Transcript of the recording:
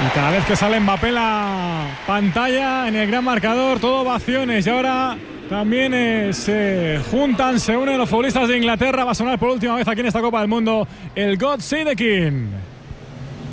Y cada vez que sale Mbappé en la pantalla, en el gran marcador, todo ovaciones. Y ahora también se juntan, se unen los futbolistas de Inglaterra. Va a sonar por última vez aquí en esta Copa del Mundo el God Save the King.